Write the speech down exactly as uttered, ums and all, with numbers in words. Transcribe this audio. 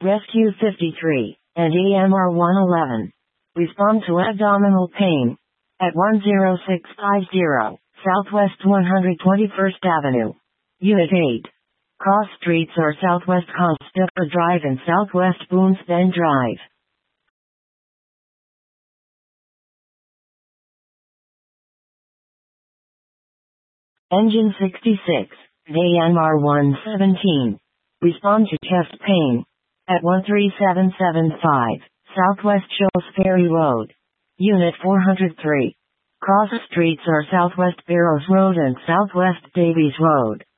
Rescue fifty-three, and E M R one eleven. Respond to abdominal pain. At one zero six five zero, Southwest one hundred twenty-first Avenue. Unit eight. Cross streets are Southwest Constipper Drive and Southwest Boones Bend Drive. Engine sixty-six, A M R one seventeen. Respond to chest pain. At one three seven seven five, Southwest Shoals Ferry Road. Unit four hundred three. Cross streets are Southwest Barrows Road and Southwest Davies Road.